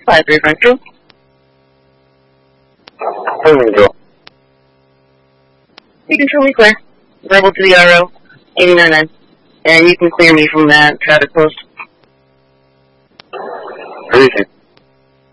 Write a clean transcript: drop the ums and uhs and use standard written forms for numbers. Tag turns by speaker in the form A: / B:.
A: 5352. You can truly clear. Verbal to the RO, 899. And you can clear me from that traffic post.
B: Everything.